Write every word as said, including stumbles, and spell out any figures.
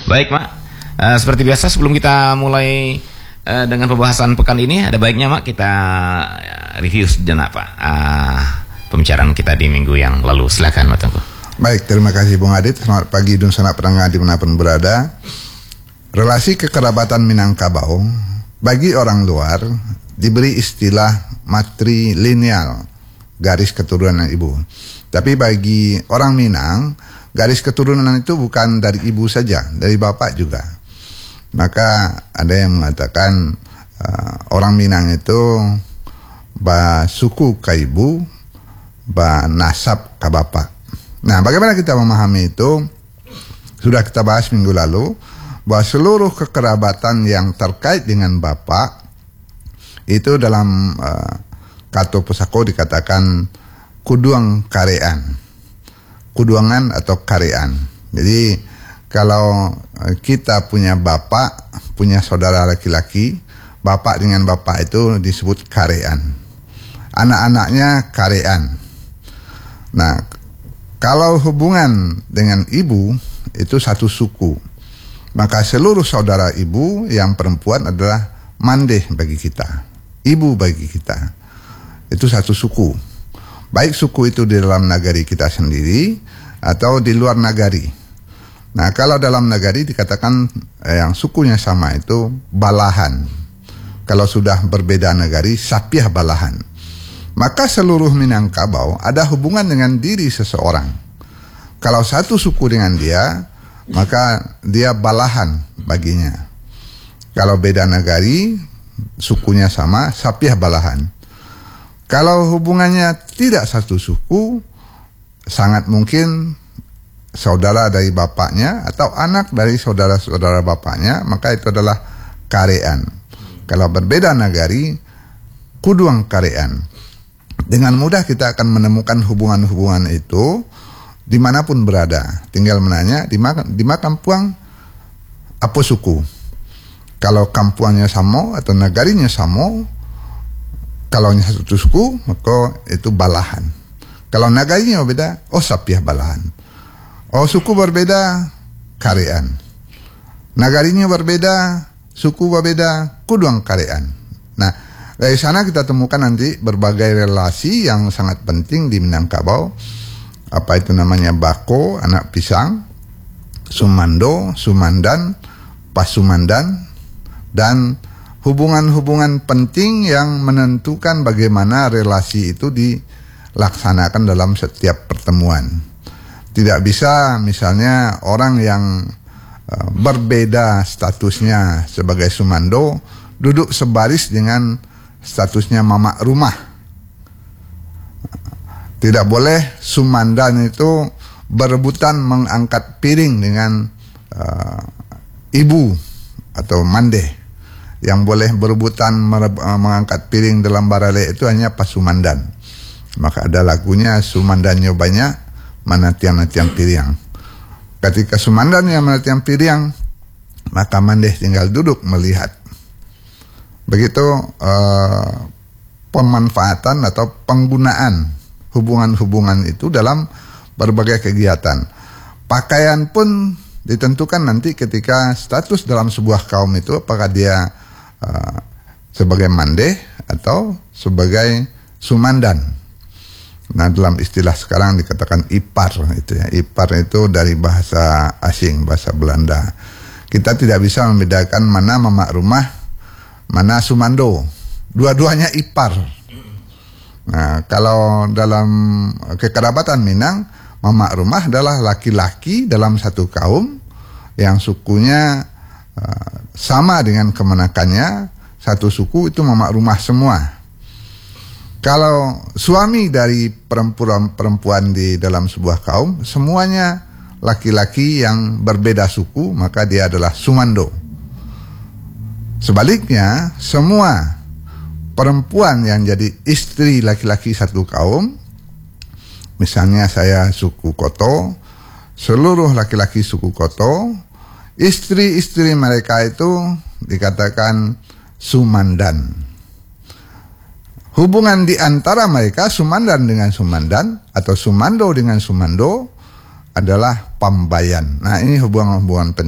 Baik, Mak. Uh, seperti biasa sebelum kita mulai uh, dengan pembahasan pekan ini, ada baiknya, Mak, kita review sejenak, Pak, uh, pembicaraan kita di minggu yang lalu. Silakan, Mak Tengku. Baik, terima kasih Bung Adit. Selamat pagi dan sanak pendengar dimanapun berada. Relasi kekerabatan Minangkabau bagi orang luar diberi istilah matrilineal, garis keturunan ibu. Tapi bagi orang Minang, garis keturunan itu bukan dari ibu saja, dari bapak juga. Maka ada yang mengatakan uh, orang Minang itu ba suku ka ibu, ba nasab ka bapak. Nah, bagaimana kita memahami itu? Sudah kita bahas minggu lalu bahwa seluruh kekerabatan yang terkait dengan bapak itu dalam uh, Kato Pusako dikatakan kuduang karean, kuduangan atau karean. Jadi kalau kita punya bapak, punya saudara laki-laki, bapak dengan bapak itu disebut karean. Anak-anaknya karean. Nah, kalau hubungan dengan ibu itu satu suku, maka seluruh saudara ibu yang perempuan adalah mandeh bagi kita, ibu bagi kita. Itu satu suku. Baik suku itu di dalam nagari kita sendiri atau di luar nagari. Nah, kalau dalam nagari dikatakan eh, yang sukunya sama itu balahan. Kalau sudah berbeda nagari, sapiah balahan. Maka seluruh Minangkabau ada hubungan dengan diri seseorang. Kalau satu suku dengan dia, maka dia balahan baginya. Kalau beda nagari, sukunya sama, sapiah balahan. Kalau hubungannya tidak satu suku, sangat mungkin saudara dari bapaknya atau anak dari saudara-saudara bapaknya, maka itu adalah karean. Kalau berbeda nagari, kuduang karean. Dengan mudah kita akan menemukan hubungan-hubungan itu dimanapun berada. Tinggal menanya, di mana di mana kampuang apa suku. Kalau kampuannya sama atau nagarinya sama, kalau satu suku, maka itu balahan. Kalau nagarinya berbeda, oh sapiah balahan. Oh suku berbeda, karean. Nagarinya berbeda, suku berbeda, kuduang karean. Nah, dari sana kita temukan nanti berbagai relasi yang sangat penting di Minangkabau. Apa itu namanya bako, anak pisang, sumando, sumandan, pasumandan, dan hubungan-hubungan penting yang menentukan bagaimana relasi itu dilaksanakan dalam setiap pertemuan. Tidak bisa misalnya orang yang uh, berbeda statusnya sebagai sumando duduk sebaris dengan statusnya mamak rumah. Tidak boleh sumandan itu berebutan mengangkat piring dengan uh, ibu atau mandeh. Yang boleh berebutan mengangkat piring dalam barale itu hanya pasumandan. Maka ada lagunya, sumandannya banyak, mana tiang-tiang piring. Ketika sumandan yang mana tiang piring, maka mandeh tinggal duduk melihat. Begitu uh, pemanfaatan atau penggunaan hubungan-hubungan itu dalam berbagai kegiatan. Pakaian pun ditentukan nanti ketika status dalam sebuah kaum itu, apakah dia uh, sebagai mandeh atau sebagai sumandan. Nah, dalam istilah sekarang dikatakan ipar itu ya. Ipar itu dari bahasa asing, bahasa Belanda. Kita tidak bisa membedakan mana mamak rumah, mana sumando. Dua-duanya ipar. Nah, kalau dalam kekerabatan Minang, mamak rumah adalah laki-laki dalam satu kaum yang sukunya uh, sama dengan kemenakannya. Satu suku itu mamak rumah semua. Kalau suami dari perempuan-perempuan di dalam sebuah kaum, semuanya laki-laki yang berbeda suku, maka dia adalah sumando. Sebaliknya, semua perempuan yang jadi istri laki-laki satu kaum, misalnya saya suku Koto, seluruh laki-laki suku Koto, istri-istri mereka itu dikatakan sumandan. Hubungan di antara mereka, sumandan dengan sumandan atau sumando dengan sumando, adalah pambayan. Nah, ini hubungan-hubungan penting.